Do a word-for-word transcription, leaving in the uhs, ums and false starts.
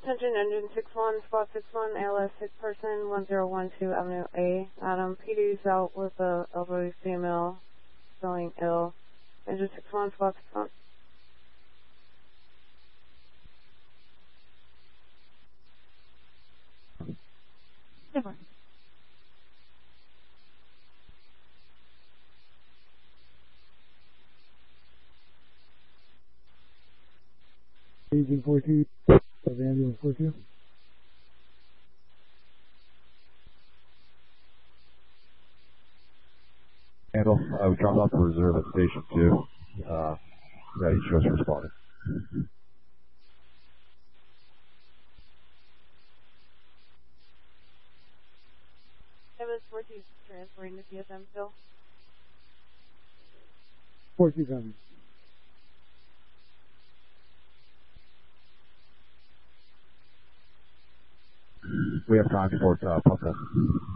Attention, engine six one, spot six one, A L S six person, one zero one two Avenue A. Adam, P D's out with a elderly female, feeling ill. Engine six one, spot six one. Never. Agent four two, ambulance four two. Handle, uh, we dropped off the reserve at station two. Uh, ready, show us responding. Evans four two transferring to C S M still. four two coming. We have time for uh, Puffle.